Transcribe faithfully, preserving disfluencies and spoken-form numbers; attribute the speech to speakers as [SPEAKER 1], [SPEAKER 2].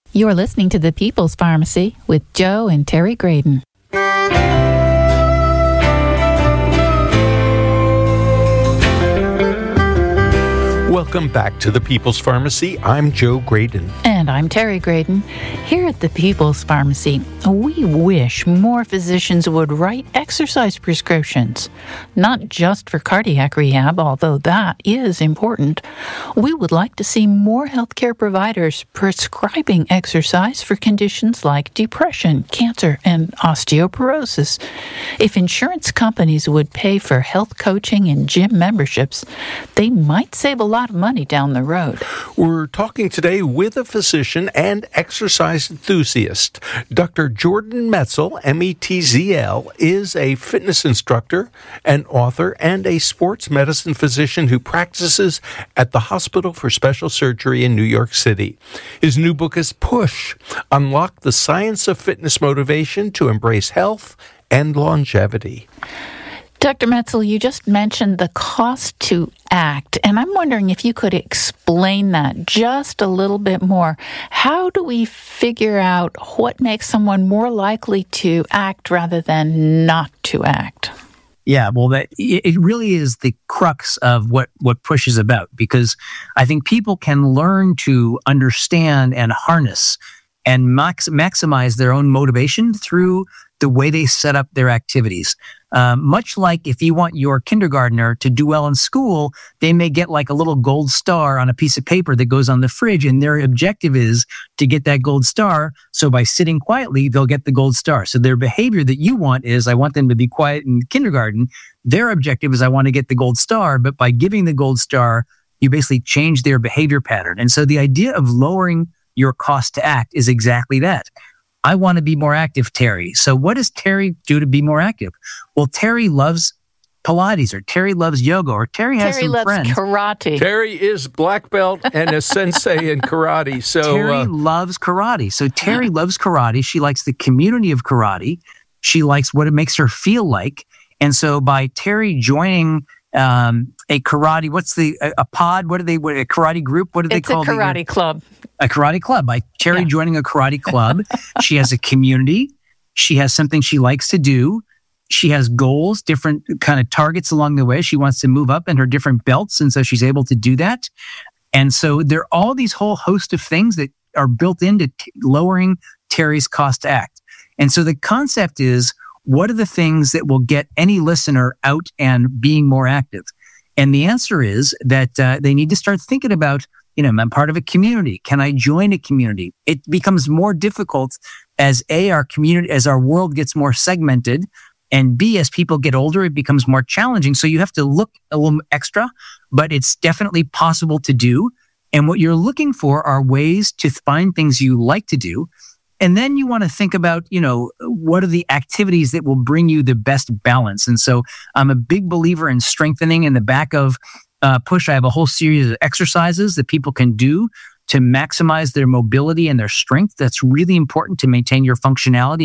[SPEAKER 1] You're listening to The People's Pharmacy with Joe and Terry Graydon.
[SPEAKER 2] Welcome back to The People's Pharmacy. I'm Joe Graydon.
[SPEAKER 1] And I'm Terry Graydon. Here at The People's Pharmacy, we wish more physicians would write exercise prescriptions, not just for cardiac rehab, although that is important. We would like to see more healthcare providers prescribing exercise for conditions like depression, cancer, and osteoporosis. If insurance companies would pay for health coaching and gym memberships, they might save a lot of money down the road.
[SPEAKER 2] We're talking today with a physician and exercise enthusiast. Doctor Jordan Metzl, M E T Z L, is a fitness instructor, an author, and a sports medicine physician who practices at the Hospital for Special Surgery in New York City. His new book is Push: Unlock the Science of Fitness Motivation to Embrace Health and Longevity.
[SPEAKER 1] Doctor Metzl, you just mentioned the cost to act, and I'm wondering if you could explain that just a little bit more. How do we figure out what makes someone more likely to act rather than not to act?
[SPEAKER 3] Yeah, well, that it really is the crux of what, what Push is about, because I think people can learn to understand and harness and max, maximize their own motivation through the way they set up their activities. Um, much like if you want your kindergartner to do well in school, they may get like a little gold star on a piece of paper that goes on the fridge, and their objective is to get that gold star. So by sitting quietly, they'll get the gold star. So their behavior that you want is, I want them to be quiet in kindergarten. Their objective is, I want to get the gold star. But by giving the gold star, you basically change their behavior pattern. And so the idea of lowering your cost to act is exactly that. I want to be more active, Terry. So what does Terry do to be more active? Well, Terry loves Pilates, or Terry loves yoga, or Terry has
[SPEAKER 1] Terry
[SPEAKER 3] some
[SPEAKER 1] loves
[SPEAKER 3] friends.
[SPEAKER 1] karate.
[SPEAKER 2] Terry is black belt and a sensei in karate. So
[SPEAKER 3] Terry
[SPEAKER 2] uh,
[SPEAKER 3] loves karate. So Terry loves karate. She likes the community of karate. She likes what it makes her feel like. And so by Terry joining um, a karate, what's the, a, a pod? What are they, what, a karate group? What do they
[SPEAKER 1] It's
[SPEAKER 3] call
[SPEAKER 1] a karate
[SPEAKER 3] it?
[SPEAKER 1] club.
[SPEAKER 3] A karate club. By Terry
[SPEAKER 1] Yeah.
[SPEAKER 3] joining a karate club, she has a community. She has something she likes to do. She has goals, different kind of targets along the way. She wants to move up in her different belts, and so she's able to do that. And so there are all these whole host of things that are built into t- lowering Terry's cost to act. And so the concept is, what are the things that will get any listener out and being more active? And the answer is that uh, they need to start thinking about, you know, I'm part of a community. Can I join a community? It becomes more difficult as A, our community, as our world gets more segmented, and B, as people get older, it becomes more challenging. So you have to look a little extra, but it's definitely possible to do. And what you're looking for are ways to find things you like to do. And then you want to think about, you know, what are the activities that will bring you the best balance? And so I'm a big believer in strengthening. In the back of uh, Push, I have a whole series of exercises that people can do to maximize their mobility and their strength. That's really important to maintain your functionality